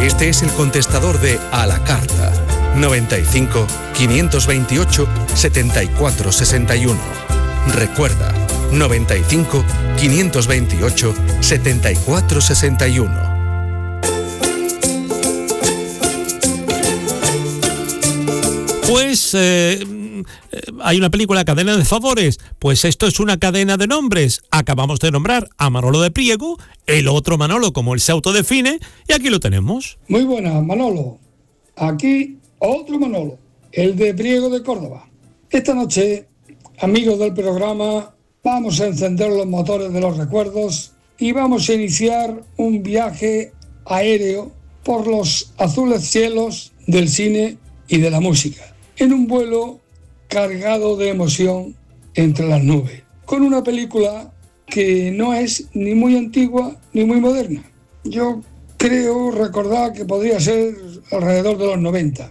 Este es el contestador de A la Carta. 95 528 74 61. Recuerda, 95 528 74 61. Pues hay una película, Cadena de Favores. Pues esto es una cadena de nombres. Acabamos de nombrar a Manolo de Priego, el otro Manolo, como él se autodefine, y aquí lo tenemos. Muy buenas, Manolo. Aquí otro Manolo, el de Priego de Córdoba. Esta noche, amigos del programa, vamos a encender los motores de los recuerdos y vamos a iniciar un viaje aéreo por los azules cielos del cine y de la música, en un vuelo cargado de emoción entre las nubes, con una película que no es ni muy antigua ni muy moderna. Yo creo recordar que podría ser alrededor de los 90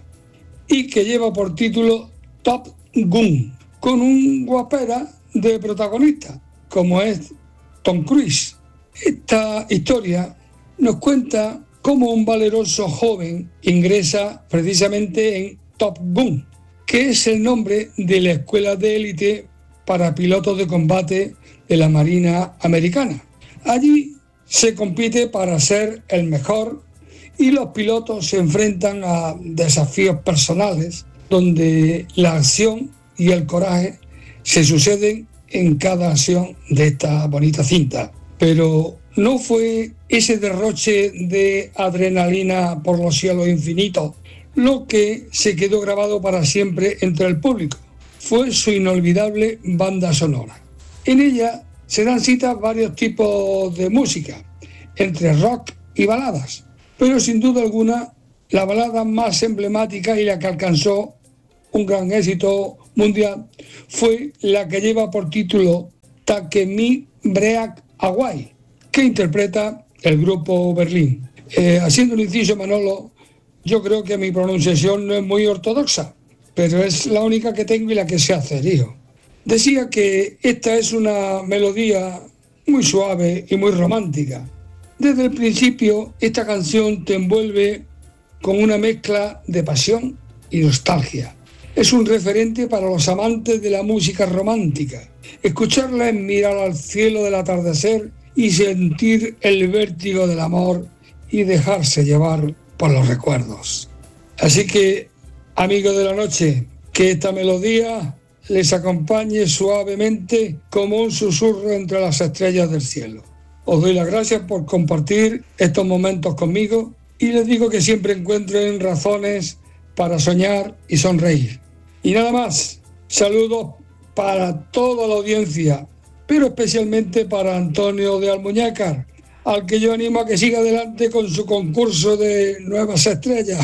y que lleva por título Top Gun, con un guapera de protagonista, como es Tom Cruise. Esta historia nos cuenta cómo un valeroso joven ingresa precisamente en Top Gun, que es el nombre de la escuela de élite para pilotos de combate de la Marina Americana. Allí se compite para ser el mejor y los pilotos se enfrentan a desafíos personales donde la acción y el coraje se suceden en cada acción de esta bonita cinta. Pero no fue ese derroche de adrenalina por los cielos infinitos lo que se quedó grabado para siempre entre el público. Fue su inolvidable banda sonora. En ella se dan cita varios tipos de música, entre rock y baladas, pero sin duda alguna la balada más emblemática y la que alcanzó un gran éxito mundial fue la que lleva por título Take Me Break Away, que interpreta el grupo Berlín. Haciendo un inciso, Manolo, yo creo que mi pronunciación no es muy ortodoxa, pero es la única que tengo y la que sé hacer, hijo. Decía que esta es una melodía muy suave y muy romántica. Desde el principio, esta canción te envuelve con una mezcla de pasión y nostalgia. Es un referente para los amantes de la música romántica. Escucharla es mirar al cielo del atardecer y sentir el vértigo del amor y dejarse llevar por los recuerdos. Así que, amigos de la noche, que esta melodía les acompañe suavemente como un susurro entre las estrellas del cielo. Os doy las gracias por compartir estos momentos conmigo y les digo que siempre encuentren razones para soñar y sonreír. Y nada más, saludos para toda la audiencia, pero especialmente para Antonio de Almuñécar, al que yo animo a que siga adelante con su concurso de nuevas estrellas.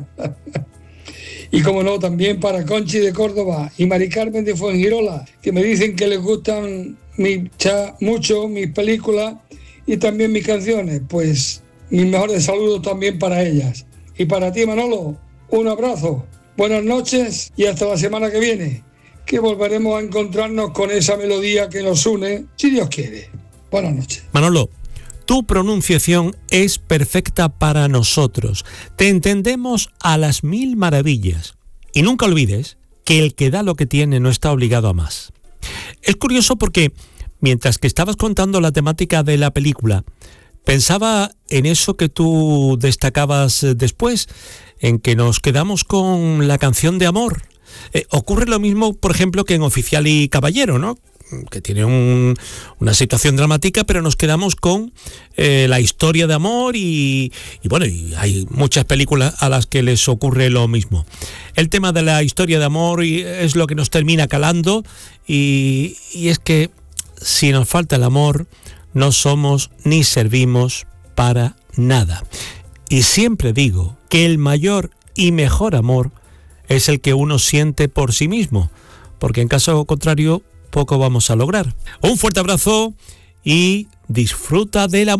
Y como no, también para Conchi de Córdoba y Mari Carmen de Fuengirola, que me dicen que les gustan mucho mis películas y también mis canciones. Pues mis mejores saludos también para ellas. Y para ti, Manolo, un abrazo, buenas noches y hasta la semana que viene, que volveremos a encontrarnos con esa melodía que nos une, si Dios quiere. Buenas noches. Manolo, tu pronunciación es perfecta para nosotros. Te entendemos a las mil maravillas. Y nunca olvides que el que da lo que tiene no está obligado a más. Es curioso porque, mientras que estabas contando la temática de la película, pensaba en eso que tú destacabas después, en que nos quedamos con la canción de amor. Ocurre lo mismo, por ejemplo, que en Oficial y Caballero, ¿no? Que tiene una situación dramática, pero nos quedamos con la historia de amor y bueno, y hay muchas películas a las que les ocurre lo mismo. El tema de la historia de amor es lo que nos termina calando y es que si nos falta el amor, no somos ni servimos para nada. Y siempre digo que el mayor y mejor amor es el que uno siente por sí mismo, porque en caso contrario poco vamos a lograr. Un fuerte abrazo y disfruta de la